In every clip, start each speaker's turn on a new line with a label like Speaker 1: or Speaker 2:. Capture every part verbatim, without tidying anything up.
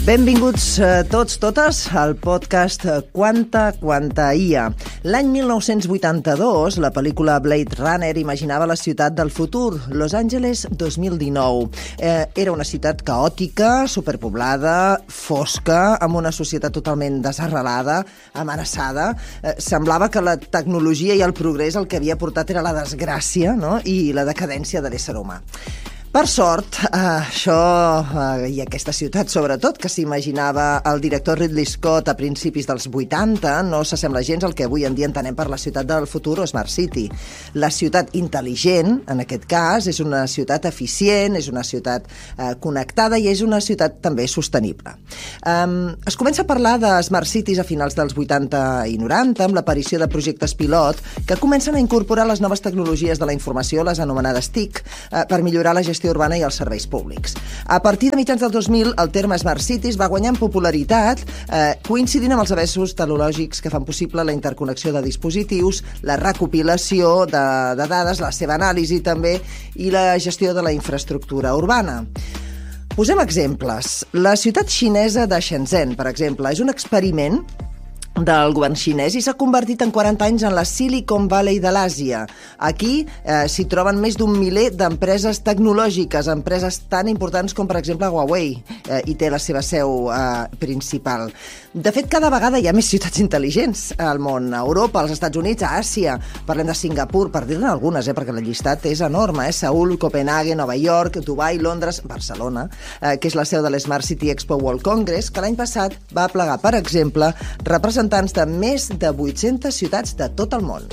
Speaker 1: Benvinguts eh, tots, totes, al podcast Quanta, Quanta I A. L'any mil nou-cents vuitanta-dos, la pel·lícula Blade Runner imaginava la ciutat del futur, Los Angeles dos mil dinou. Eh, era una ciutat caòtica, superpoblada, fosca, amb una societat totalment desarrelada, amenaçada. Eh, semblava que la tecnologia i el progrés el que havia portat era la desgràcia, no?, i la decadència de l'ésser humà. Per sort, eh, això eh, i aquesta ciutat, sobretot, que s'imaginava el director Ridley Scott a principis dels vuitanta, no s'assembla gens al que avui en dia entenem per la ciutat del futur o Smart City. La ciutat intel·ligent, en aquest cas, és una ciutat eficient, és una ciutat eh, connectada i és una ciutat també sostenible. Um, es comença a parlar de Smart Cities a finals dels vuitanta i noranta, amb l'aparició de projectes pilot que comencen a incorporar les noves tecnologies de la informació, les anomenades T I C, eh, per millorar la gestió urbana i els serveis públics. A partir de mitjans del dos mil, el terme Smart Cities va guanyar en popularitat, eh, coincidint amb els avenços tecnològics que fan possible la interconnexió de dispositius, la recopilació de, de dades, la seva anàlisi també, i la gestió de la infraestructura urbana. Posem exemples. La ciutat xinesa de Shenzhen, per exemple, és un experiment del govern xinès i s'ha convertit en quaranta anys en la Silicon Valley de l'Àsia. Aquí eh, s'hi troben més d'un miler d'empreses tecnològiques, empreses tan importants com, per exemple, Huawei, eh, i té la seva seu eh, principal. De fet, cada vegada hi ha més ciutats intel·ligents al món, a Europa, als Estats Units, a Àsia. Parlem de Singapur, per dir-ne algunes, eh, perquè la llistat és enorme. Eh? Seül, Copenhague, Nova York, Dubai, Londres, Barcelona, eh, que és la seu de l'Smart City Expo World Congress, que l'any passat va plegar, per exemple, representants de més de vuit-centes ciutats de tot el món.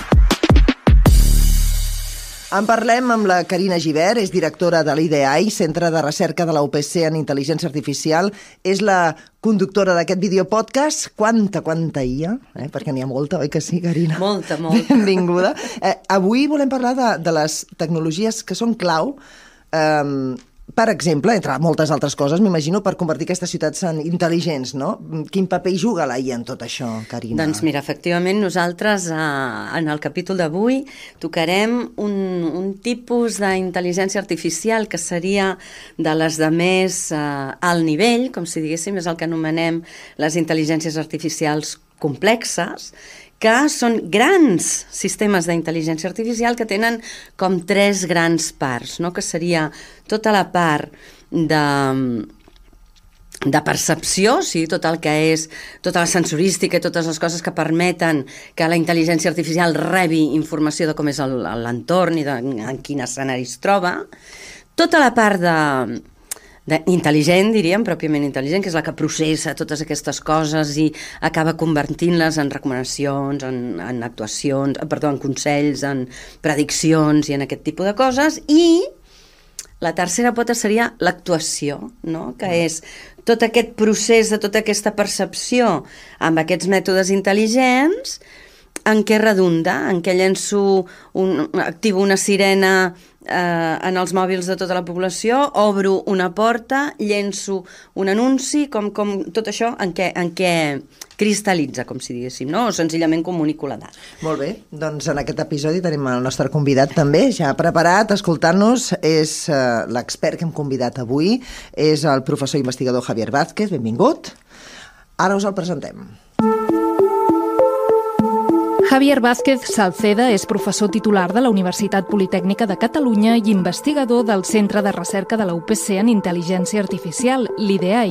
Speaker 1: En parlem amb la Carina Gibert, és directora de l'I D I, Centre de Recerca de la U P C en Intel·ligència Artificial. És la conductora d'aquest videopodcast. Quanta, quanta I A, eh? Perquè n'hi ha molta, oi que sí, Carina?
Speaker 2: Molta, molta.
Speaker 1: Benvinguda. Eh, avui volem parlar de, de les tecnologies que són clau, eh, per exemple, entre moltes altres coses, m'imagino, per convertir aquestes ciutats en intel·ligents, no? Quin paper hi juga la I A en tot això, Carina?
Speaker 2: Doncs mira, efectivament, nosaltres eh, en el capítol d'avui tocarem un, un tipus d'intel·ligència artificial que seria de les de més eh, alt nivell, com si diguéssim, és el que anomenem les intel·ligències artificials complexes, que són grans sistemes d'intel·ligència artificial que tenen com tres grans parts, no? Que seria tota la part de, de percepció, sí, tot el que és tota la sensorística i totes les coses que permeten que la intel·ligència artificial rebi informació de com és l'entorn i de, en quin escenari es troba. Tota la part de intel·ligent, diríem, pròpiament intel·ligent, que és la que processa totes aquestes coses i acaba convertint-les en recomanacions, en, en actuacions, perdó, en consells, en prediccions i en aquest tipus de coses. I la tercera pota seria l'actuació, no? Que és tot aquest procés de tota aquesta percepció amb aquests mètodes intel·ligents, en què redunda, en què llenço, un, activo una sirena eh, en els mòbils de tota la població, obro una porta, llenço un anunci, com, com tot això en què, en què cristal·litza, com si diguéssim, no? O senzillament comunico la dada.
Speaker 1: Molt bé, doncs en aquest episodi tenim el nostre convidat també, ja preparat, escoltant-nos. És eh, l'expert que hem convidat avui, és el professor investigador Javier Vázquez, benvingut. Ara us el presentem.
Speaker 3: Javier Vázquez Salceda és professor titular de la Universitat Politècnica de Catalunya i investigador del Centre de Recerca de la U P C en Intel·ligència Artificial, l'I D I.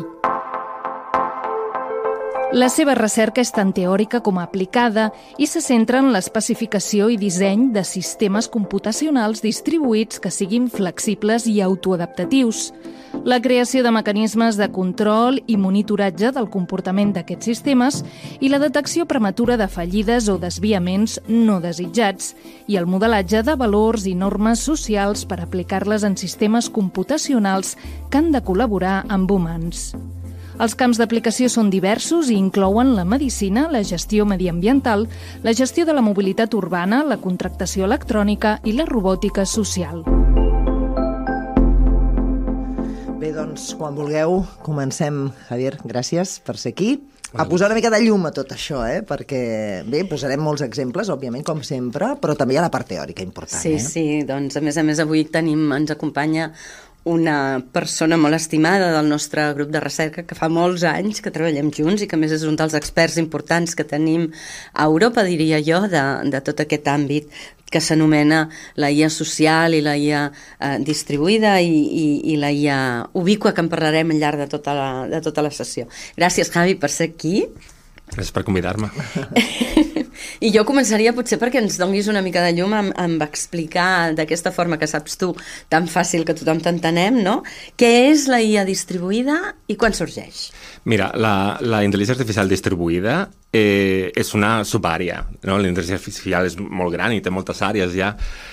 Speaker 3: La seva recerca és tant teòrica com aplicada i se centra en l'especificació i disseny de sistemes computacionals distribuïts que siguin flexibles i autoadaptatius, la creació de mecanismes de control i monitoratge del comportament d'aquests sistemes i la detecció prematura de fallides o desviaments no desitjats i el modelatge de valors i normes socials per aplicar-les en sistemes computacionals que han de col·laborar amb humans. Els camps d'aplicació són diversos i inclouen la medicina, la gestió mediambiental, la gestió de la mobilitat urbana, la contractació electrònica i la robòtica social.
Speaker 1: Bé, doncs, quan vulgueu, comencem. Javier, gràcies per ser aquí. A posar una mica de llum a tot això, eh? Perquè, bé, posarem molts exemples, òbviament, com sempre, però també hi ha la part teòrica important.
Speaker 2: Sí,
Speaker 1: eh?
Speaker 2: sí, doncs, a més a més, avui tenim, ens acompanya una persona molt estimada del nostre grup de recerca que fa molts anys que treballem junts i que a més és un dels experts importants que tenim a Europa, diria jo, de, de tot aquest àmbit que s'anomena la I A social i la I A eh, distribuïda i, i, i la I A ubicua, que en parlarem al llarg de tota la, de tota la sessió. Gràcies, Javi, per ser aquí.
Speaker 4: Gràcies per convidar-me.
Speaker 2: I jo començaria potser perquè ens donguis una mica de llum amb, amb explicar d'aquesta forma que saps tu, tan fàcil que tothom t'entenem, no? Què és la I A distribuïda i quan sorgeix?
Speaker 4: Mira, la, la intel·ligència artificial distribuïda eh, és una subàrea, no? La intel·ligència artificial és molt gran i té moltes àrees ja,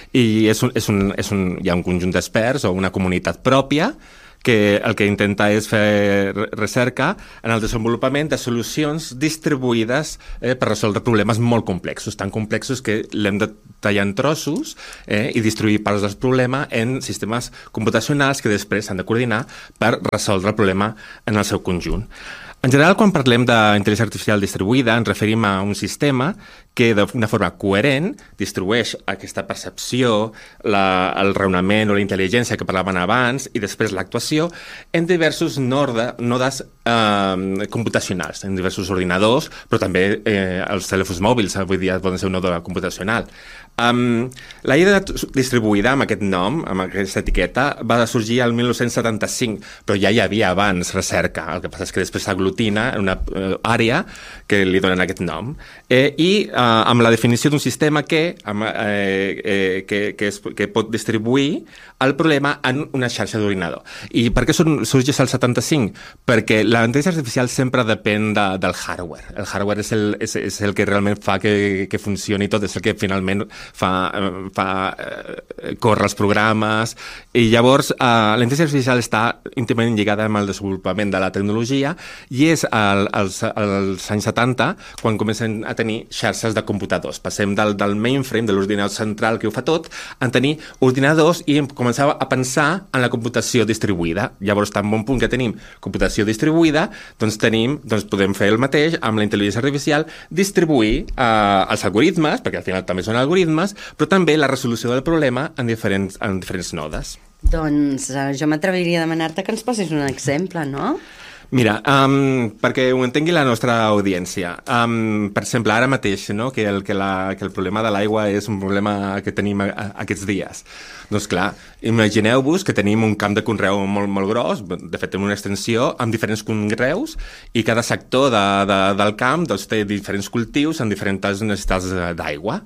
Speaker 4: i és un, és un, és un, hi ha un conjunt d'experts o una comunitat pròpia que el que intenta és fer recerca en el desenvolupament de solucions distribuïdes eh, per resoldre problemes molt complexos, tan complexos que l'hem de tallar en trossos eh, i distribuir parts del problema en sistemes computacionals que després s'han de coordinar per resoldre el problema en el seu conjunt. En general, quan parlem d'intel·ligència artificial distribuïda, ens referim a un sistema que d'una forma coherent distribueix aquesta percepció, la, el raonament o la intel·ligència que parlaven abans i després l'actuació en diversos node, nodes eh, computacionals, en diversos ordinadors, però també eh, els telèfons mòbils avui dia poden ser un node computacional. Um, la I A distribuïda amb aquest nom, amb aquesta etiqueta, va sorgir el mil nou-cents setanta-cinc, però ja hi havia abans recerca, el que passa és que després s'aglutina en una uh, àrea que li donen aquest nom. Eh, I uh, amb la definició d'un sistema que, amb, eh, eh, que, que, es, que pot distribuir el problema en una xarxa d'ordinador. I per què sorgeix el setanta-cinc? Perquè la intel·ligència artificial sempre depèn de, del hardware. El hardware és el, és, és el que realment fa que, que funcioni tot, és el que finalment fa, fa eh, córrer els programes, i llavors eh, la intel·ligència artificial està íntimament lligada amb el desenvolupament de la tecnologia, i és al, als, als anys setanta quan comencen a tenir xarxes de computadors. Passem del, del mainframe, de l'ordinador central que ho fa tot, a tenir ordinadors i començava a pensar en la computació distribuïda. Llavors, tan bon punt que tenim computació distribuïda, doncs tenim, doncs podem fer el mateix amb la intel·ligència artificial, distribuir eh, els algoritmes, perquè al final també són algoritmes, però també la resolució del problema en diferents, en diferents nodes.
Speaker 2: Doncs eh, jo m'atreviria a demanar-te que ens posis un exemple, no?
Speaker 4: Mira, um, perquè ho entengui la nostra audiència, um, per exemple, ara mateix, no? que, el, que, la, que el problema de l'aigua és un problema que tenim a, a, aquests dies. Doncs clar, imagineu-vos que tenim un camp de conreu molt, molt gros, de fet tenim una extensió amb diferents conreus, i cada sector de, de, del camp doncs, té diferents cultius amb diferents necessitats d'aigua.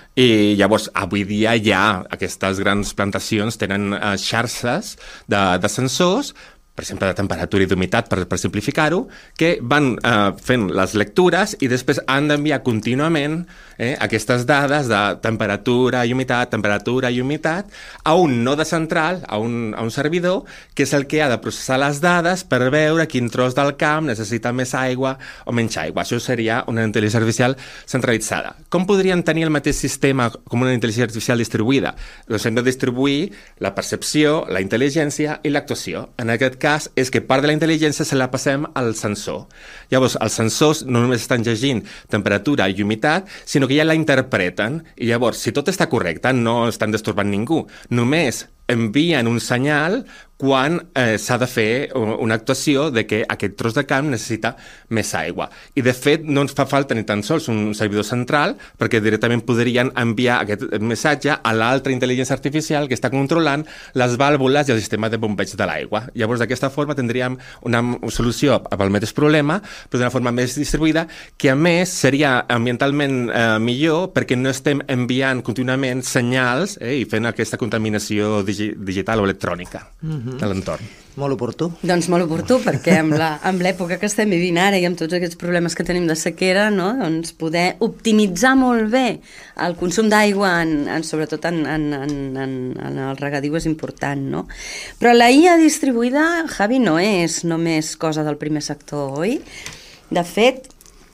Speaker 4: I llavors, avui dia ja aquestes grans plantacions tenen uh, xarxes de, de sensors, per exemple, de temperatura i d'humitat, per, per simplificar-ho, que van eh, fent les lectures i després han d'enviar contínuament eh, aquestes dades de temperatura i humitat, temperatura i humitat, a un node central, a un, a un servidor, que és el que ha de processar les dades per veure quin tros del camp necessita més aigua o menys aigua. Això seria una intel·ligència artificial centralitzada. Com podrien tenir el mateix sistema com una intel·ligència artificial distribuïda? Doncs hem de distribuir la percepció, la intel·ligència i l'actuació. En aquest cas, és que part de la intel·ligència se la passem al sensor. Llavors, els sensors no només estan llegint temperatura i humitat, sinó que ja la interpreten, i llavors, si tot està correcte, no estan disturbant ningú. Només envien un senyal quan eh, s'ha de fer una actuació de que aquest tros de camp necessita més aigua. I, de fet, no ens fa falta ni tan sols un servidor central, perquè directament podrien enviar aquest missatge a l'altra intel·ligència artificial que està controlant les vàlvules i el sistema de bombeig de l'aigua. Llavors, d'aquesta forma, tindríem una solució pel mateix problema, però d'una forma més distribuïda, que, a més, seria ambientalment eh, millor perquè no estem enviant contínuament senyals eh, i fent aquesta contaminació digi digital o electrònica. Mm-hmm. de l'entorn.
Speaker 1: Molt oportú.
Speaker 2: Doncs molt oportú, perquè amb la, amb l'època que estem vivint ara i amb tots aquests problemes que tenim de sequera, no? Doncs poder optimitzar molt bé el consum d'aigua, en, en, sobretot en, en, en, en, en el regadiu, és important, no? Però la I A distribuïda, Javi, no és només cosa del primer sector, oi? De fet,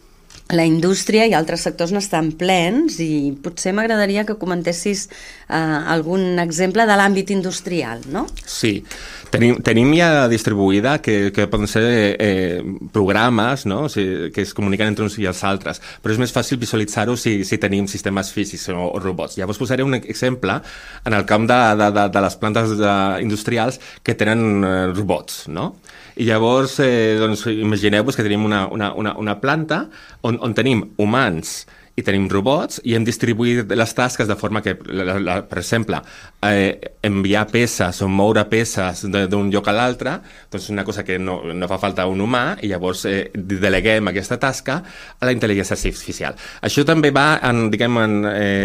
Speaker 2: la indústria i altres sectors n'estan plens i potser m'agradaria que comentessis eh, algun exemple de l'àmbit industrial, no?
Speaker 4: Sí, tenim, tenim ja distribuïda que, que poden ser eh, programes, no? O sigui, que es comuniquen entre uns i els altres, però és més fàcil visualitzar-ho si, si tenim sistemes físics o, o robots. Llavors posaré un exemple en el camp de, de, de, de les plantes de, industrials que tenen eh, robots, no? I llavors, eh, doncs, imagineu-vos que tenim una, una, una, una planta on, on tenim humans i tenim robots i hem distribuït les tasques de forma que, la, la, per exemple, eh, enviar peces o moure peces d'un lloc a l'altre, doncs una cosa que no, no fa falta un humà i llavors eh, deleguem aquesta tasca a la intel·ligència artificial. Això també va, en, diguem, en,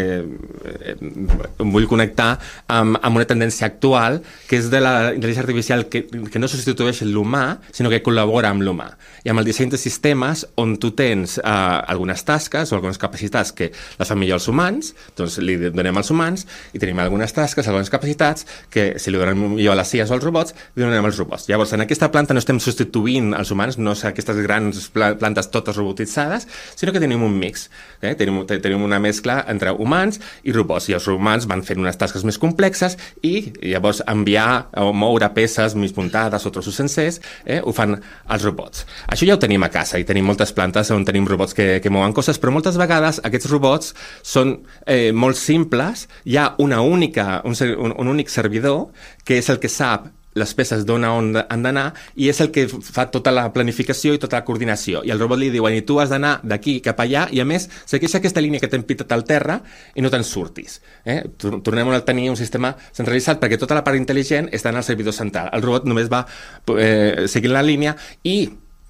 Speaker 4: eh, vull connectar amb, amb una tendència actual que és de la intel·ligència artificial que, que no substitueix l'humà, sinó que col·labora amb l'humà. I amb el disseny de sistemes on tu tens eh, algunes tasques o algunes capacitats que les fan millor els humans, doncs li donem als humans, i tenim algunes tasques, algunes capacitats, que si li donem millor a les I As o als robots, li donem als robots. Llavors, en aquesta planta no estem substituint els humans, no són aquestes grans plantes totes robotitzades, sinó que tenim un mix. Eh? Tenim, tenim una mescla entre humans i robots, i els humans van fent unes tasques més complexes i llavors enviar o moure peces més puntades o trossos sencers, eh? Ho fan els robots. Això ja ho tenim a casa, i tenim moltes plantes on tenim robots que, que mouen coses, però moltes vegades aquests robots són eh, molt simples, hi ha una única, un, un, un únic servidor que és el que sap les peces d'on han d'anar i és el que fa tota la planificació i tota la coordinació. I el robot li diuen, i tu has d'anar d'aquí cap allà i a més segueix aquesta línia que t'hem pitat al terra i no te'n surtis. Eh? Tornem a tenir un sistema centralitzat perquè tota la part intel·ligent està en el servidor central. El robot només va eh, seguint la línia i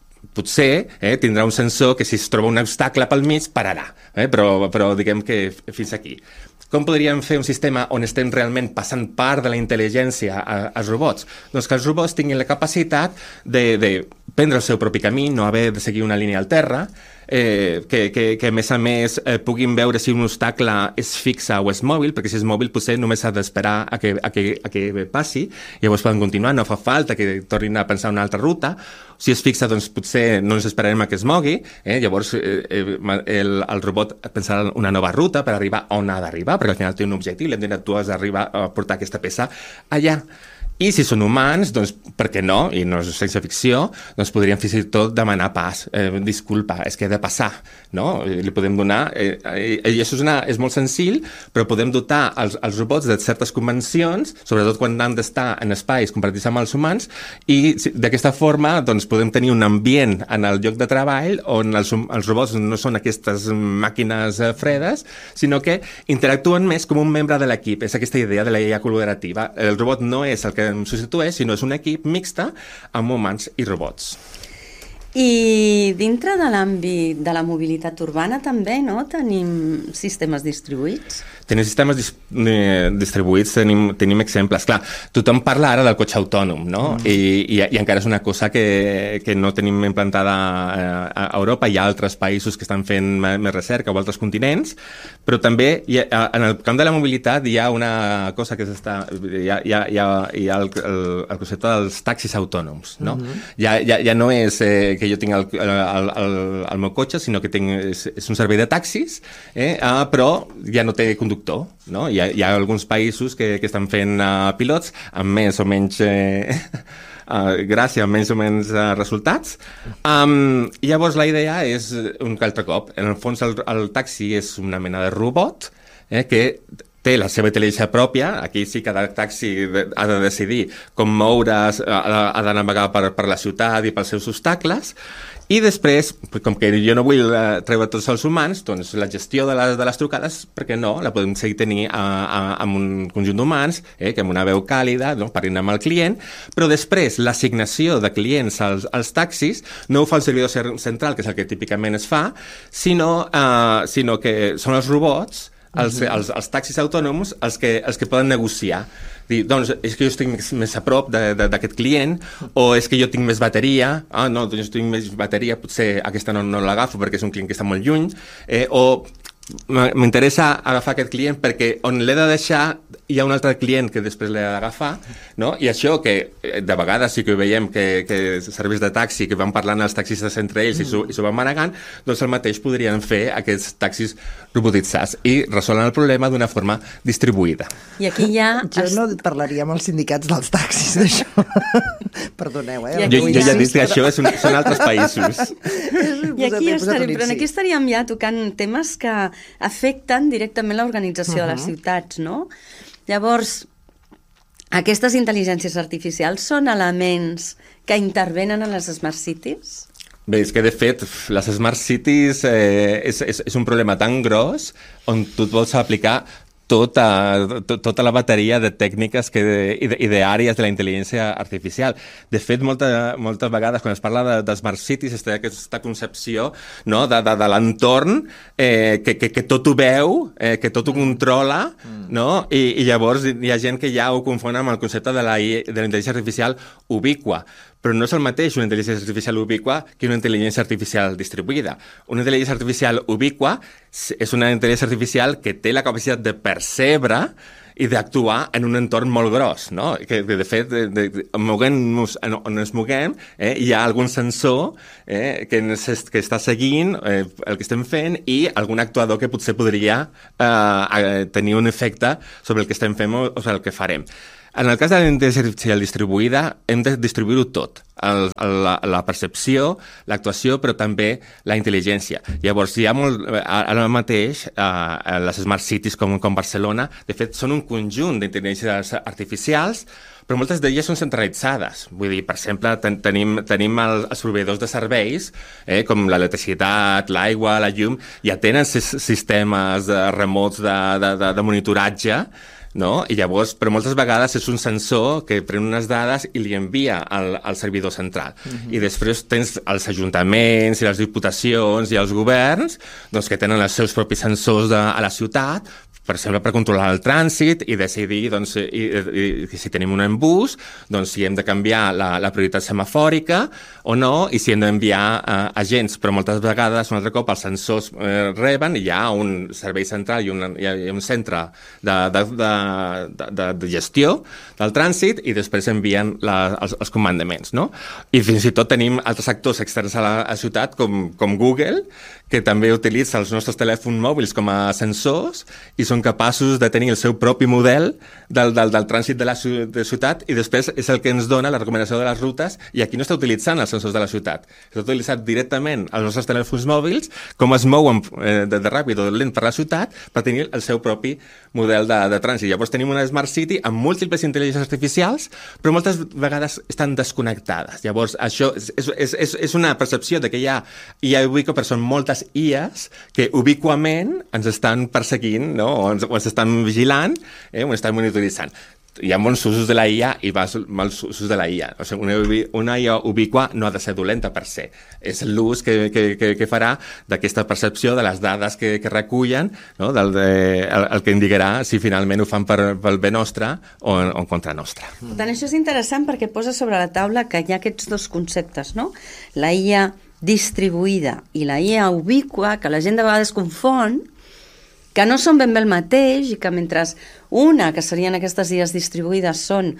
Speaker 4: potser eh, tindrà un sensor que si es troba un obstacle pel mig pararà, eh? però, però diguem que fins aquí. Com podríem fer un sistema on estem realment passant part de la intel·ligència als robots? Doncs que els robots tinguin la capacitat de, de prendre el seu propi camí, no haver de seguir una línia al terra, eh, que, que, que a més a més eh, puguin veure si un obstacle és fixe o és mòbil, perquè si és mòbil potser només s'ha d'esperar a que, a, que, a que passi, llavors poden continuar, no fa falta que tornin a pensar una altra ruta. Si és fixa, doncs potser no ens esperarem a que es mogui, eh? Llavors eh, el, el robot pensarà una nova ruta per arribar on ha d'arribar, perquè al final té un objectiu, l'hem de dir, tu has d'arribar a portar aquesta peça allà. I si són humans, doncs, per què no? I no és ciència ficció, doncs podríem fins i tot demanar pas. Eh, disculpa, és que he de passar, no? Li podem donar... Eh, eh, I això és, una, és molt senzill, però podem dotar els, els robots de certes convencions, sobretot quan han d'estar en espais compartits amb els humans, i d'aquesta forma doncs, podem tenir un ambient en el lloc de treball on els, els robots no són aquestes màquines eh, fredes, sinó que interactuen més com un membre de l'equip. És aquesta idea de la I A col·laborativa. El robot no és el que em substitueix, sinó és un equip mixta amb humans i robots.
Speaker 2: I dintre de l'àmbit de la mobilitat urbana també, no? Tenim sistemes distribuïts?
Speaker 4: Tenim sistemes dis eh, distribuïts, tenim, tenim exemples. Clar, tothom parla ara del cotxe autònom, no? Mm. I, i, I encara és una cosa que, que no tenim implantada a, a Europa. Hi ha altres països que estan fent més recerca o altres continents, però també hi ha, en el camp de la mobilitat hi ha una cosa que s'està... Hi ha, hi ha, hi ha, hi ha el, el, el concepte dels taxis autònoms, no? Mm-hmm. ja, ja, ja no és eh, que jo tinc el, el, el, el meu cotxe, sinó que tinc, és, és un servei de taxis, eh, uh, però ja no té conductor. No? Hi, ha, hi ha alguns països que, que estan fent uh, pilots amb més o menys eh, uh, gràcia, amb menys o menys uh, resultats. Um, i llavors la idea és un altre cop. En el fons el, el taxi és una mena de robot eh, que té la seva intel·ligència pròpia. Aquí sí que cada taxi ha de decidir com moure's, ha de navegar per, per la ciutat i pels seus obstacles. I després, com que jo no vull uh, treure tots els humans, doncs la gestió de les, de les trucades, perquè no, la podem seguir tenir a, a, amb un conjunt d'humans, eh, que amb una veu càlida, no, parlant amb el client, però després l'assignació de clients als, als taxis no ho fa el servidor central, que és el que típicament es fa, sinó, uh, sinó que són els robots, els, uh-huh. els, els taxis autònoms, els que, els que poden negociar. Dir, doncs és que jo estic més, més a prop d'aquest client, o és que jo tinc més bateria, ah, no, doncs jo tinc més bateria, potser aquesta no, no l'agafo perquè és un client que està molt lluny, eh, o m'interessa agafar aquest client perquè on l'he de deixar hi ha un altre client que després l'he d'agafar, no? I això que de vegades sí que veiem que, que serveis de taxi que van parlant els taxistes entre ells mm. i s'ho van manegant, doncs el mateix podrien fer aquests taxis robotitzats i resolen el problema d'una forma distribuïda.
Speaker 2: I aquí ja...
Speaker 1: Jo no parlaria amb els sindicats dels taxis d'això. Perdoneu, eh?
Speaker 4: Jo, jo ja dic que això és un, són altres països.
Speaker 2: I aquí estaríem, però aquí estaríem ja tocant temes que afecten directament l'organització uh-huh. de les ciutats, no? Llavors, aquestes intel·ligències artificials són elements que intervenen en les Smart Cities?
Speaker 4: Bé, és que de fet les Smart Cities eh, és, és, és un problema tan gros on tu et vols aplicar tota, to, tota la bateria de tècniques que, i d'àrees de la intel·ligència artificial. De fet, molta, moltes vegades, quan es parla de, de Smart Cities, es té aquesta concepció, no?, de, de, de l'entorn, eh, que, que, que tot ho veu, eh, que tot ho controla, mm. no? I, I llavors hi ha gent que ja ho confon amb el concepte de la, de la intel·ligència artificial ubíqua. Però no és el mateix una intel·ligència artificial ubíqua que una intel·ligència artificial distribuïda. Una intel·ligència artificial ubíqua és una intel·ligència artificial que té la capacitat de percebre i d'actuar en un entorn molt gros, no? Que, de fet, de, de, moguem-nos on ens moguem, eh, hi ha algun sensor eh, que, que està seguint eh, el que estem fent i algun actuador que potser podria eh, tenir un efecte sobre el que estem fent o sobre el que farem. En el cas de la intel·ligència artificial distribuïda, hem de distribuir-ho tot. El, la, la percepció, l'actuació, però també la intel·ligència. Llavors, hi ha molt... Ara mateix, eh, les Smart Cities com, com Barcelona, de fet, són un conjunt d'intel·ligències artificials, però moltes d'elles són centralitzades. Vull dir, per exemple, ten, tenim, tenim el, els proveïdors de serveis, eh, com l'electricitat, l'aigua, la llum, ja tenen sistemes de remots de, de, de, de monitoratge, no? I llavors, però moltes vegades és un sensor que pren unes dades i li envia al, al servidor central. Uh-huh. I després tens els ajuntaments i les diputacions i els governs doncs, que tenen els seus propis sensors de, a la ciutat, per exemple, per controlar el trànsit i decidir doncs, i, i, i si tenim un embús, doncs, si hem de canviar la, la prioritat semafòrica o no, i si hem d'enviar uh, agents. Però moltes vegades, un altre cop, els sensors uh, reben i hi ha un servei central i un, hi ha, hi ha un centre de, de, de, de, de, de gestió del trànsit i després envien la, els, els comandaments, no? I fins i tot tenim altres actors externs a la, a la ciutat, com, com Google, que també utilitza els nostres telèfons mòbils com a sensors i són capaços de tenir el seu propi model del, del, del trànsit de la de ciutat i després és el que ens dona la recomanació de les rutes i aquí no està utilitzant els sensors de la ciutat. Està utilitzant directament els nostres telèfons mòbils, com es mouen eh, de, de ràpid o de lent per la ciutat per tenir el seu propi model de, de trànsit. Llavors tenim una Smart City amb múltiples intel·ligències artificials, però moltes vegades estan desconnectades. Llavors això és, és, és, és una percepció de que hi ha, hi ha ubico, però són moltes I As que ubiquament ens estan perseguint, no? o, ens, o ens estan vigilant, eh? o ens estan monitoritzant. Hi ha molts usos de la I A i molts usos de la I A. O sigui, una, una I A ubiqua no ha de ser dolenta per se. És l'ús que, que, que, que farà d'aquesta percepció de les dades que, que recullen, no? Del de, el, el que indicarà si finalment ho fan per, pel bé nostre o en, o en contra nostra.
Speaker 2: Per tant, això és interessant perquè posa sobre la taula que hi ha aquests dos conceptes, no? La I A distribuïda i la I A ubíqua, que la gent de vegades confon, que no són ben bé el mateix i que mentre una, que serien aquestes I As distribuïdes, són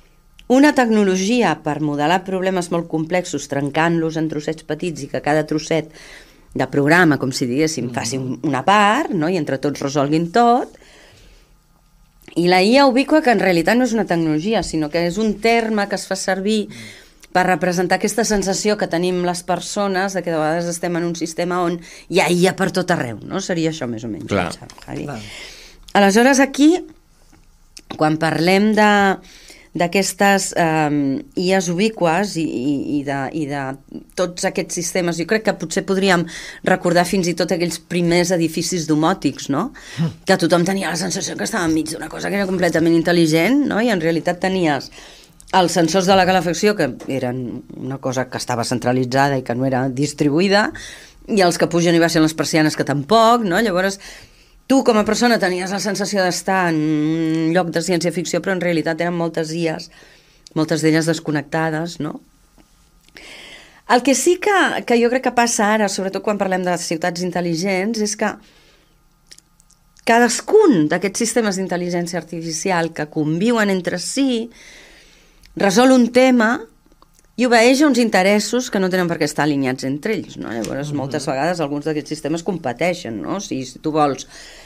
Speaker 2: una tecnologia per modelar problemes molt complexos, trencant-los en trossets petits i que cada trosset de programa, com si diguéssim, faci una part, no? I entre tots resolguin tot, i la I A ubíqua, que en realitat no és una tecnologia, sinó que és un terme que es fa servir per representar aquesta sensació que tenim les persones de que de vegades estem en un sistema on hi ha I A per tot arreu, no? Seria això més o menys.
Speaker 4: Clar.
Speaker 2: Clar. Aleshores, aquí, quan parlem de d'aquestes um, I As ubíques i, i, i, de, i de tots aquests sistemes, jo crec que potser podríem recordar fins i tot aquells primers edificis domòtics, no? Que tothom tenia la sensació que estava enmig d'una cosa que era completament intel·ligent, no? I en realitat tenies els sensors de la calefacció, que eren una cosa que estava centralitzada i que no era distribuïda, i els que pugen i baixen les persianes, que tampoc, no? Llavors, tu com a persona tenies la sensació d'estar en un lloc de ciència-ficció, però en realitat eren moltes I As, moltes d'elles desconnectades, no? El que sí que, que jo crec que passa ara, sobretot quan parlem de ciutats intel·ligents, és que cadascun d'aquests sistemes d'intel·ligència artificial que conviuen entre si resol un tema i obeeix a uns interessos que no tenen per què estar alineats entre ells, no? Llavors, moltes vegades alguns d'aquests sistemes competeixen, no? Si, si tu vols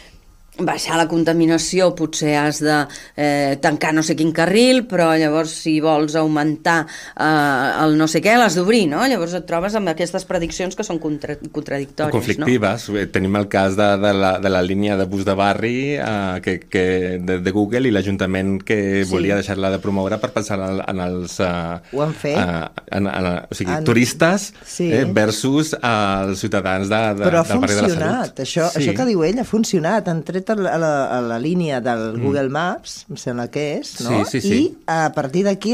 Speaker 2: baixar la contaminació potser has de eh, tancar no sé quin carril, però llavors si vols augmentar eh, el no sé què l'has d'obrir, no? Llavors et trobes amb aquestes prediccions que són contra contradictòries.
Speaker 4: Conflictives. No? Tenim el cas de, de, la, de la línia de bus de barri eh, que, que de, de Google i l'Ajuntament que sí. volia deixar-la de promoure per pensar en, en els uh,
Speaker 1: Ho han fet?
Speaker 4: Uh, en, en, o sigui,
Speaker 1: en...
Speaker 4: turistes
Speaker 1: sí.
Speaker 4: eh, versus uh, els ciutadans de, de,
Speaker 1: però ha
Speaker 4: del barri de la Salut.
Speaker 1: funcionat, això, sí. això que diu ell ha funcionat, han tret a la, a la línia del Google Maps, em sembla que és, no?
Speaker 4: Sí, sí, sí.
Speaker 1: I a partir d'aquí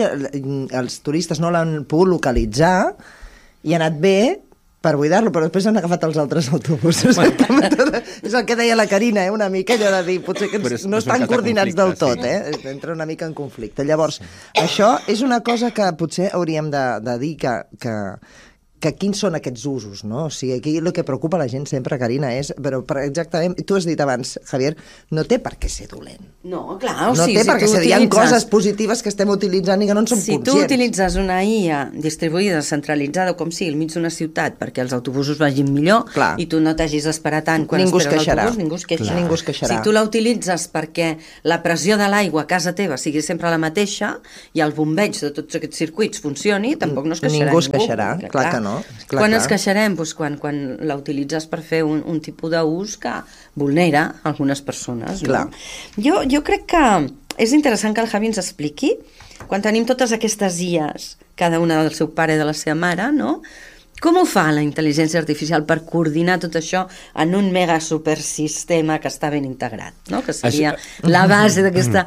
Speaker 1: els turistes no l'han pogut localitzar i ha anat bé per buidar-lo, però després han agafat els altres autobusos. Bueno. És el que deia la Carina, eh? Una mica allò de dir, potser que és, no estan coordinats del tot, sí. eh? Entra una mica en conflicte. Llavors, això és una cosa que potser hauríem de, de dir que, que, que quins són aquests usos, no? O sigui, aquí el que preocupa la gent sempre, Carina, és... Però per exactament... Tu has dit abans, Javier, no té per què ser dolent.
Speaker 2: No, clar, o
Speaker 1: no
Speaker 2: sigui,
Speaker 1: té
Speaker 2: si
Speaker 1: per què ser... Hi ha coses positives que estem utilitzant i que no en som
Speaker 2: si
Speaker 1: conscients.
Speaker 2: Si tu utilitzes una I A distribuïda, centralitzada, com sigui, al mig d'una ciutat, perquè els autobusos vagin millor, clar. I tu no t'hagis d'esperar tant quan
Speaker 1: ningú
Speaker 2: esperes l'autobús,
Speaker 1: ningú es queixarà. Ningú es queixarà.
Speaker 2: Si tu la utilitzes perquè la pressió de l'aigua a casa teva sigui sempre la mateixa i el bombeig de tots aquests circuits funcioni, tampoc no es queixarà
Speaker 1: ningú. Ningú es queixarà, ningú, clar, clar que no. Clar,
Speaker 2: quan
Speaker 1: clar.
Speaker 2: ens queixarem? Doncs quan, quan la utilitzes per fer un, un tipus d'ús que vulnera algunes persones.
Speaker 1: Clar.
Speaker 2: No? Jo, jo crec que és interessant que el Javi ens expliqui, quan tenim totes aquestes I As, cada una del seu pare i de la seva mare, no? Com ho fa la intel·ligència artificial per coordinar tot això en un mega supersistema que està ben integrat, no? Que seria això... la base d'aquesta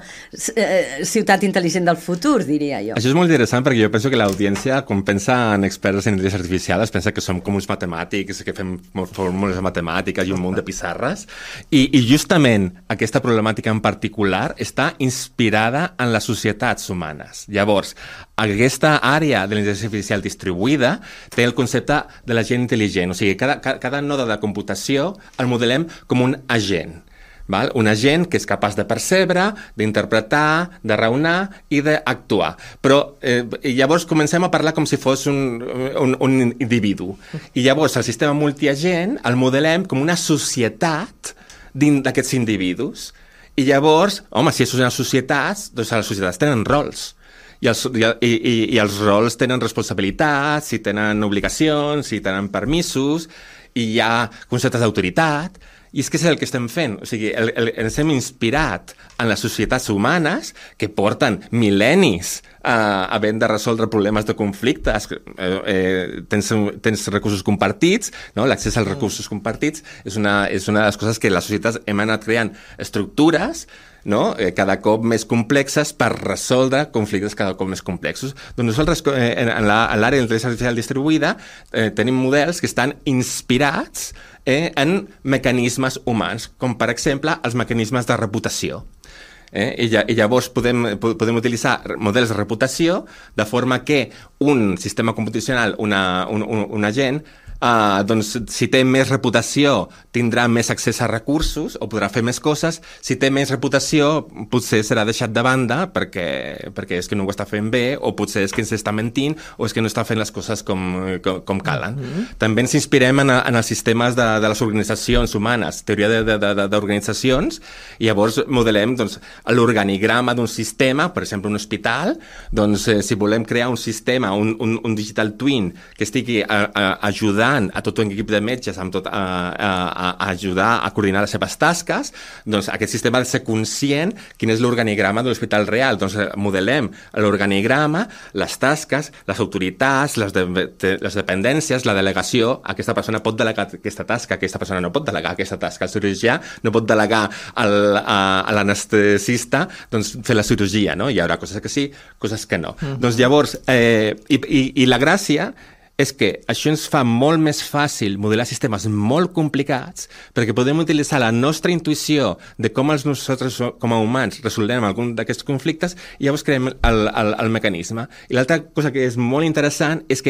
Speaker 2: eh, ciutat intel·ligent del futur, diria jo.
Speaker 4: Això és molt interessant perquè jo penso que l'audiència, com pensa en experts en intel·ligència artificial, es pensa que som com uns matemàtics, que fem fórmules matemàtiques i un munt de pissarres, i, i justament aquesta problemàtica en particular està inspirada en les societats humanes. Llavors, aquesta àrea de l'intel·ligència artificial distribuïda té el concepte de l'agent intel·ligent, o sigui, cada, cada, cada node de computació el modelem com un agent, val? Un agent que és capaç de percebre, d'interpretar, de raonar i d'actuar. Però eh, llavors comencem a parlar com si fos un, un, un individu. I llavors el sistema multiagent el modelem com una societat dins d'aquests individus. I llavors, home, si és una societat, doncs les societats tenen rols. I els, i, i, i els rols tenen responsabilitats, si tenen obligacions, si tenen permisos, i hi ha conceptes d'autoritat, i és que és el que estem fent. O sigui, el, el, ens hem inspirat en les societats humanes que porten mil·lennis uh, havent de resoldre problemes de conflictes. Eh, eh, tens, tens recursos compartits, no? L'accés als recursos compartits és una, és una de les coses que les societats hem anat creant estructures, no? Eh, cada cop més complexes per resoldre conflictes cada cop més complexos. Doncs nosaltres, eh, en l'àrea d'intel·ligència artificial distribuïda, eh, tenim models que estan inspirats eh, en mecanismes humans, com per exemple els mecanismes de reputació. Eh? I, I llavors podem, podem utilitzar models de reputació de forma que un sistema computacional, una, un, un, un agent, Uh, doncs, si té més reputació, tindrà més accés a recursos o podrà fer més coses. Si té més reputació, potser serà deixat de banda perquè, perquè és que no ho està fent bé, o potser és que ens està mentint, o és que no està fent les coses com, com, com calen. Mm-hmm. També ens inspirem en, en els sistemes de, de les organitzacions humanes, teoria d'organitzacions, i llavors modelem doncs, l'organigrama d'un sistema, per exemple un hospital. Doncs, eh, si volem crear un sistema, un, un, un digital twin que estigui a, a, ajudant a tot un equip de metges amb tot, a, a, a ajudar a coordinar les seves tasques, doncs aquest sistema ha de ser conscient quin és l'organigrama de l'hospital real. Doncs modelem l'organigrama, les tasques, les autoritats, les, de, de, les dependències, la delegació. Aquesta persona pot delegar aquesta tasca, aquesta persona no pot delegar aquesta tasca. El cirurgià no pot delegar al, a, a l'anestesista doncs, fer la cirurgia, no? Hi haurà coses que sí, coses que no. Mm-hmm. Doncs llavors, eh, i, i, i la gràcia és que això ens fa molt més fàcil modelar sistemes molt complicats perquè podem utilitzar la nostra intuïció de com els nosaltres com a humans resolem algun d'aquests conflictes i llavors creem el, el, el mecanisme. I l'altra cosa que és molt interessant és que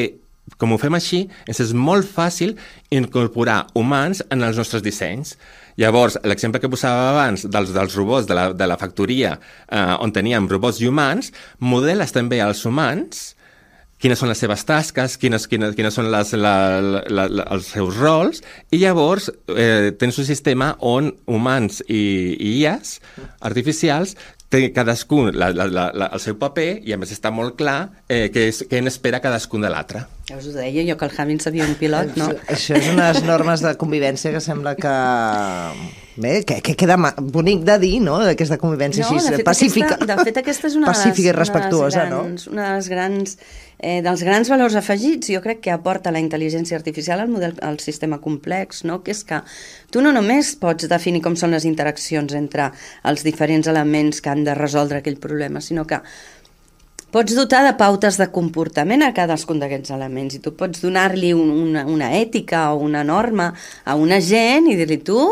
Speaker 4: com ho fem així, ens és molt fàcil incorporar humans en els nostres dissenys. Llavors, l'exemple que posava abans dels, dels robots de la, de la factoria, eh, on teníem robots i humans, modeles també als humans, quines són les seves tasques, quines, quines, quines són les, la, la, la, els seus rols, i llavors eh, tens un sistema on humans i, i I As artificials té cadascun la, la, la, la, el seu paper, i a més està molt clar eh, què, és, què en espera cadascun de l'altre.
Speaker 2: Ja us ho deia jo, que el Javi en sabia un pilot, no?
Speaker 1: Això és unes normes de convivència que sembla que... Bé, que, que queda bonic de dir, no?, d'aquesta convivència
Speaker 2: no,
Speaker 1: així
Speaker 2: de fet,
Speaker 1: pacífica.
Speaker 2: Aquesta, de fet, aquesta és una
Speaker 1: pacífica i
Speaker 2: de les,
Speaker 1: respectuosa,
Speaker 2: una de les grans,
Speaker 1: no?
Speaker 2: una de les grans, eh, dels grans valors afegits, jo crec que aporta la intel·ligència artificial al model, al sistema complex, no?, que és que tu no només pots definir com són les interaccions entre els diferents elements que han de resoldre aquell problema, sinó que pots dotar de pautes de comportament a cadascun d'aquests elements, i tu pots donar-li un, una, una ètica o una norma a un agent i dir-li, tu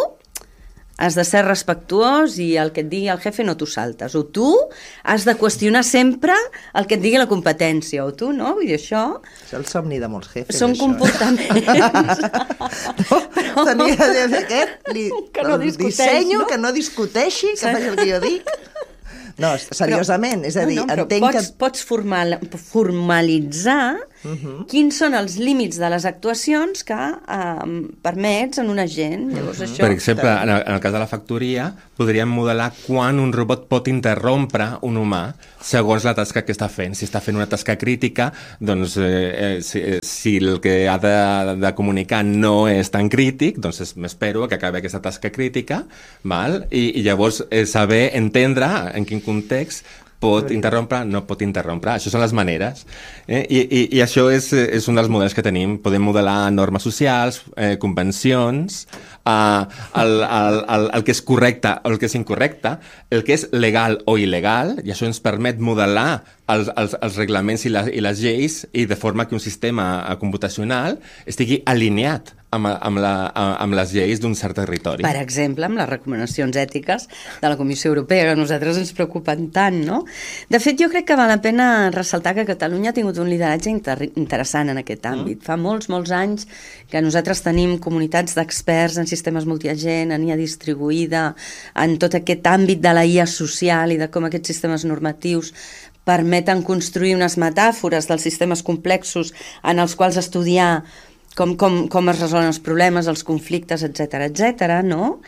Speaker 2: has de ser respectuós i el que et digui el jefe no t'ho saltes, o tu has de qüestionar sempre el que et digui la competència, o tu, no? Vull dir, això...
Speaker 1: És el somni de molts jefes,
Speaker 2: són
Speaker 1: això.
Speaker 2: comportaments...
Speaker 1: no, però... Tenia de fer aquest, li,
Speaker 2: que no
Speaker 1: el dissenyo, no? Que no discuteixi, que faci el que jo dic... No, seriosament, és a dir,
Speaker 2: no, no,
Speaker 1: entenc
Speaker 2: pots,
Speaker 1: que...
Speaker 2: Pots formal, formalitzar
Speaker 1: uh -huh.
Speaker 2: quins són els límits de les actuacions que eh, permets en un agent. Llavors, uh -huh. això...
Speaker 4: Per exemple, en el, en el cas de la factoria, podríem modelar quan un robot pot interrompre un humà segons la tasca que està fent. Si està fent una tasca crítica, doncs eh, eh, si, si el que ha de, de comunicar no és tan crític, doncs m'espero que acabi aquesta tasca crítica, val? I, i llavors eh, saber entendre en quin context pot interrompre, no pot interrompre. Això són les maneres. Eh? I, i, I això és, és un dels models que tenim. Podem modelar normes socials, eh, convencions, eh, el, el, el, el que és correcte o el que és incorrecte, el que és legal o il·legal, i això ens permet modelar els, els, els reglaments i, la, i les lleis, i de forma que un sistema computacional estigui alineat amb, amb, la, amb les lleis d'un cert territori.
Speaker 2: Per exemple, amb les recomanacions ètiques de la Comissió Europea, que a nosaltres ens preocupen tant, no? De fet, jo crec que val la pena ressaltar que Catalunya ha tingut un lideratge inter interessant en aquest àmbit. Mm. Fa molts, molts anys que nosaltres tenim comunitats d'experts en sistemes multiagent, en I A distribuïda, en tot aquest àmbit de la I A social i de com aquests sistemes normatius permeten construir unes metàfores dels sistemes complexos en els quals estudiar com, com, com es resolen els problemes, els conflictes, etcètera, etcètera, no?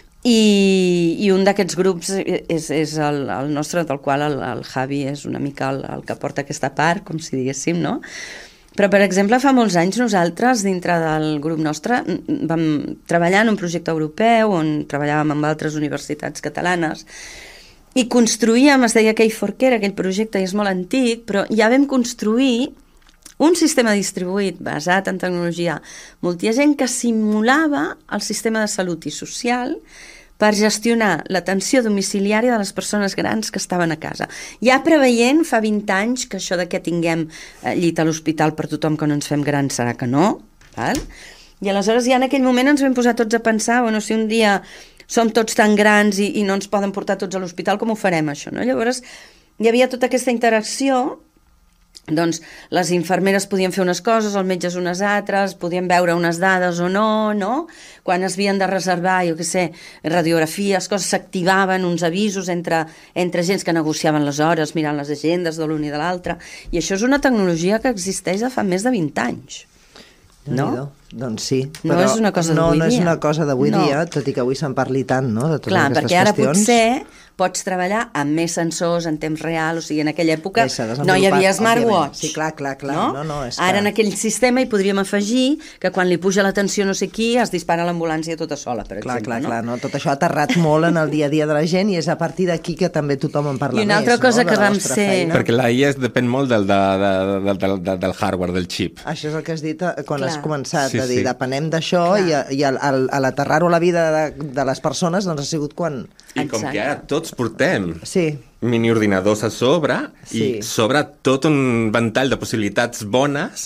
Speaker 2: I, i un d'aquests grups és, és el, el nostre, del qual el, el Javi és una mica el, el que porta aquesta part, com si diguéssim, no? Però, per exemple, fa molts anys nosaltres, dintre del grup nostre, vam treballar en un projecte europeu on treballàvem amb altres universitats catalanes i construïem, es deia Key for Care, aquell projecte, i és molt antic, però ja vam construir un sistema distribuït basat en tecnologia multiagent que simulava el sistema de salut i social per gestionar l'atenció domiciliària de les persones grans que estaven a casa. Ja preveient fa vint anys que això de que tinguem llit a l'hospital per tothom que no ens fem grans serà que no, val? I aleshores ja en aquell moment ens vam posar tots a pensar, bueno, si un dia som tots tan grans i, i no ens poden portar tots a l'hospital, com ho farem això, no? Llavors hi havia tota aquesta interacció. Doncs les infermeres podien fer unes coses, els metges unes altres, podien veure unes dades o no, no? Quan es havien de reservar, jo què sé, radiografies, coses, s'activaven uns avisos entre, entre gens que negociaven les hores, mirant les agendes de l'un i de l'altre, i això és una tecnologia que existeix de fa més de vint anys. No?
Speaker 1: Doncs sí,
Speaker 2: no
Speaker 1: però
Speaker 2: és una cosa
Speaker 1: no,
Speaker 2: d'avui
Speaker 1: no és
Speaker 2: dia.
Speaker 1: una cosa d'avui
Speaker 2: No.
Speaker 1: dia, tot i que avui se'n parli tant, no?, de totes
Speaker 2: Clar,
Speaker 1: aquestes
Speaker 2: perquè ara
Speaker 1: qüestions.
Speaker 2: potser pots treballar amb més sensors en temps real, o sigui, en aquella època
Speaker 1: Bé, s'ha
Speaker 2: no hi havia
Speaker 1: desenvolupat,
Speaker 2: smartwatch.
Speaker 1: òbviament. Sí, clar, clar, clar.
Speaker 2: No?
Speaker 1: No, no, és
Speaker 2: Ara
Speaker 1: que-
Speaker 2: en aquell sistema hi podríem afegir que quan li puja la tensió no sé qui es dispara l'ambulància tota sola, per
Speaker 1: Clar,
Speaker 2: exemple.
Speaker 1: clar,
Speaker 2: no?
Speaker 1: clar, no? Tot això ha aterrat molt en el dia a dia de la gent i és a partir d'aquí que també tothom en parla
Speaker 2: I una
Speaker 1: més,
Speaker 2: altra cosa
Speaker 1: no?
Speaker 2: que
Speaker 1: de la
Speaker 2: vam
Speaker 1: vostra
Speaker 2: ser-
Speaker 1: feina.
Speaker 4: Perquè la I A depèn molt del, de, de, de, de, de, del hardware, del xip.
Speaker 1: Això és el que has dit eh, quan
Speaker 2: Clar.
Speaker 1: has començat,
Speaker 4: Sí,
Speaker 1: a dir,
Speaker 4: sí.
Speaker 1: depenem d'això
Speaker 2: Clar.
Speaker 1: i, a- i al, al, a l'aterrar-ho a la vida de, de les persones doncs ha sigut quan...
Speaker 4: I com
Speaker 2: Exacte.
Speaker 4: que ara tots portem
Speaker 1: Sí,
Speaker 4: miniordinadors a sobre
Speaker 1: Sí.
Speaker 4: i sobre tot un ventall de possibilitats bones,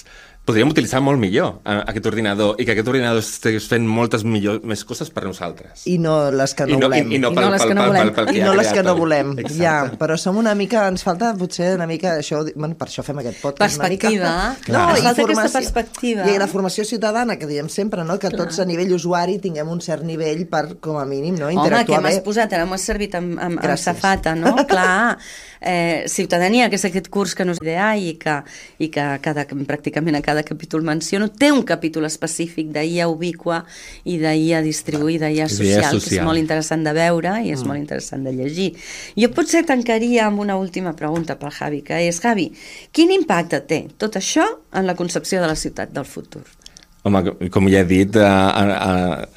Speaker 4: podríem utilitzar molt millor uh, aquest ordinador i que aquest ordinador estigués fent moltes millor, més coses per nosaltres.
Speaker 1: I no les que no,
Speaker 4: I no
Speaker 1: volem.
Speaker 4: I, i no, pel, I no les que no volem. Pel, pel, pel, pel
Speaker 1: I no les que no
Speaker 4: el...
Speaker 1: volem.
Speaker 4: Exacte.
Speaker 1: Ja, però som una mica, ens falta potser una mica, això, bueno, per això fem aquest podcast.
Speaker 2: Perspectiva.
Speaker 1: Una mica.
Speaker 2: No,
Speaker 1: i
Speaker 2: falta
Speaker 1: formació,
Speaker 2: aquesta perspectiva.
Speaker 1: I la formació ciutadana, que diem sempre, no? Que tots Clar. a nivell usuari tinguem un cert nivell per, com a mínim, no? interactuar bé.
Speaker 2: Home, que m'has posat, ara m'has servit amb, amb, amb safata, no? Clar, eh, ciutadania, que és aquest curs que no és idear i que, i que cada, pràcticament a cada capítol menciono, té un capítol específic d'I A ubicua i d'I A distribuïda, I A social, social, que és molt interessant de veure i és mm. molt interessant de llegir. Jo potser tancaria amb una última pregunta pel Javi, que és, Javi, quin impacte té tot això en la concepció de la ciutat del futur?
Speaker 4: Home, com ja he dit, a, a,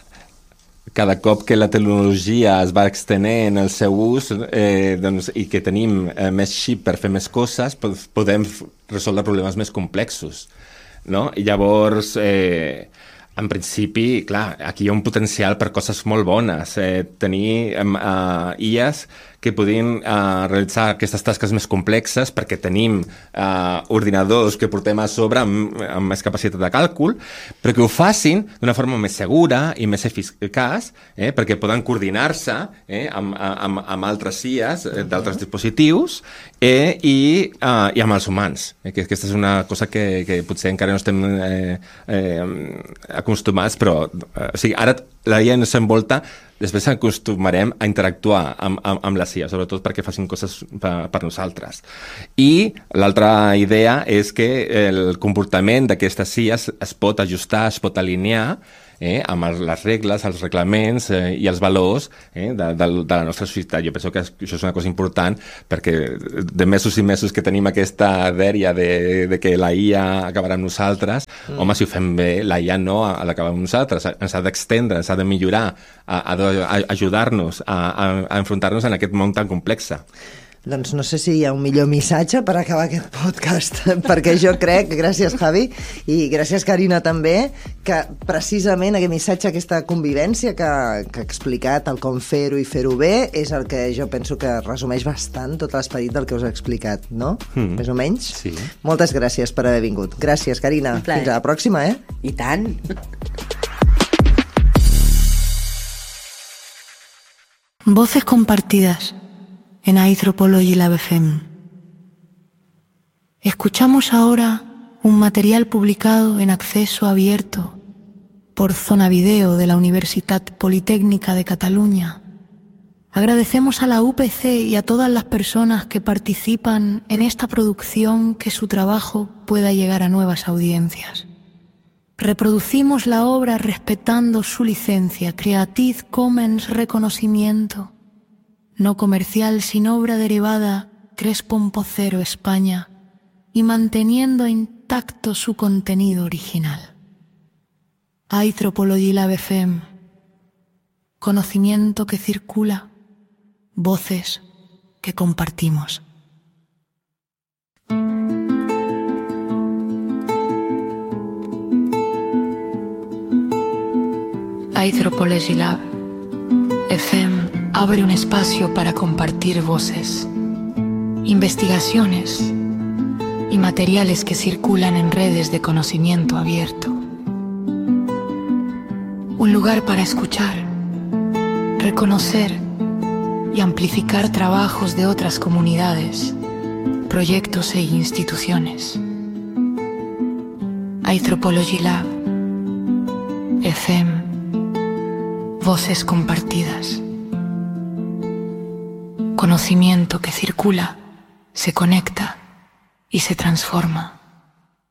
Speaker 4: a cada cop que la tecnologia es va extenent el seu ús eh, doncs, i que tenim eh, més xip per fer més coses, podem resoldre problemes més complexos, no? I llavors, eh, en principi, clar, aquí hi ha un potencial per coses molt bones. Eh, tenir eh, I As que podin eh, realitzar aquestes tasques més complexes perquè tenim eh, ordinadors que portem a sobre amb, amb més capacitat de càlcul, però que ho facin d'una forma més segura i més eficaç, eh, perquè poden coordinar-se eh, amb, amb, amb altres I As eh, d'altres dispositius eh, i, eh, i amb els humans. Eh, que aquesta és una cosa que, que potser encara no estem eh, eh, acostumats, però eh, o sigui, ara la I A ens envolta, després ens acostumarem a interactuar amb, amb, amb les I A, sobretot perquè facin coses per, per nosaltres. I l'altra idea és que el comportament d'aquestes I As es pot ajustar, es pot alinear eh, amb les regles, els reglaments eh, i els valors eh, de, de, de la nostra societat. Jo penso que això és una cosa important perquè de mesos i mesos que tenim aquesta dèria de, de que la I A acabarà amb nosaltres, mm. home, si ho fem bé, la I A no ha d'acabar amb nosaltres, ens ha d'extendre, ens ha de millorar, ha d'ajudar-nos a, a, a enfrontar-nos en aquest món tan complex.
Speaker 1: Doncs no sé si hi ha un millor missatge per acabar aquest podcast, perquè jo crec, gràcies Javi, i gràcies Carina també, que precisament aquest missatge, aquesta convivència que, que ha explicat, el com fer-ho i fer-ho bé, és el que jo penso que resumeix bastant tot l'esperit del que us he explicat, no? Mm. Més o menys?
Speaker 4: Sí.
Speaker 1: Moltes gràcies per haver vingut. Gràcies, Carina. Fins a la pròxima, eh?
Speaker 2: I tant.
Speaker 5: Voces compartidas en Anthropology Lab F M. Escuchamos ahora un material publicado en acceso abierto por Zona Video de la Universitat Politécnica de Cataluña. Agradecemos a la U P C y a todas las personas que participan en esta producción que su trabajo pueda llegar a nuevas audiencias. Reproducimos la obra respetando su licencia Creative Commons reconocimiento no comercial sin obra derivada tres punto cero España y manteniendo intacto su contenido original. Anthropology Lab F M. Conocimiento que circula, voces que compartimos. Anthropology Lab F M abre un espacio para compartir voces, investigaciones y materiales que circulan en redes de conocimiento abierto. Un lugar para escuchar, reconocer y amplificar trabajos de otras comunidades, proyectos e instituciones. Anthropology Lab F M. Voces compartidas. Conocimiento que circula, se conecta y se transforma.